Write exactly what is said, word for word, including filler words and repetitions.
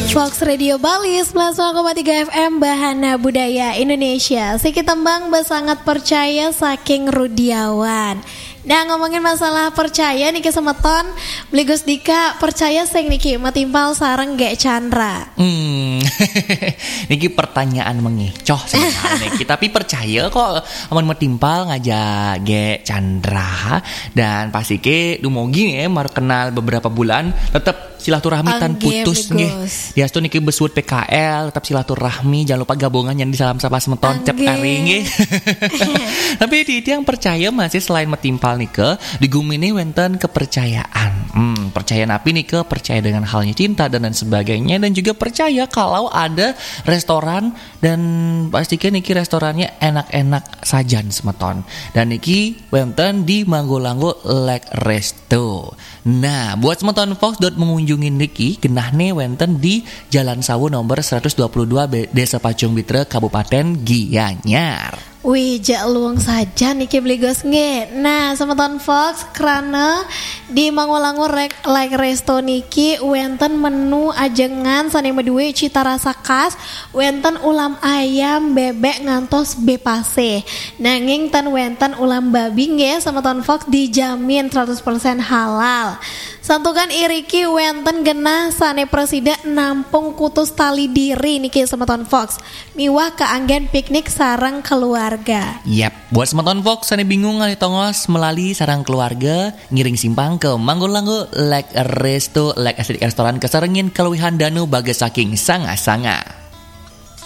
Fox Radio Bali sembilan puluh sembilan koma tiga F M Bahana Budaya Indonesia. Siki tembang besangat percaya saking Rudiawan. Nah, ngomongin masalah percaya niki semeton beli Gus Dika percaya sing niki matimpal sareng gek Chandra. Hmm. Niki pertanyaan mengecoh sebenarnya niki, tapi percaya kok amun metimpal ngajak gek Chandra dan pasti ke dumogi nih mar kenal beberapa bulan tetap silaturahmi tan putus nggih. Ya stu niki besut P K L tetap silaturahmi, jangan lupa gabungan yang di salam sapa semeton cep kari nggih. Tapi di yang percaya masih selain metimpal nike digumini wenten kepercayaan. Hmm, percaya napi nike percaya dengan halnya cinta dan lain sebagainya, dan juga percaya kalau ada restoran dan pastikan niki restorannya enak-enak sajan semeton. Dan niki wenten di Manggolanggo Lek Resto. Nah, buat semeton Fox dot mengunjungi niki genah nih wenten di Jalan Sawu nomor seratus dua puluh dua Desa Pacung Bitre Kabupaten Gianyar. Wih, jak luang saja niki beli Gus nge. Nah, semeton Fox karena di Manggolanggo Lek Resto niki wenten menu ajengan sane medue cita rasa khas, wenten ulam ayam, bebek ngantos bepase. Nanging tan wenten ulam babi nge semeton Fox dijamin seratus persen halal. Santukan iriki wenten genah sane presida nampung kutus tali diri niki semeton Fox. Miwah keanggen piknik sarang keluarga. Yap, buat semeton Fox sane bingung ngali tongos melalui sarang keluarga ngiring simpang ke Manggolanggo Lek Resto Lek Estetik Restoran kesarengin keluwihan danu bagas saking sanga-sanga.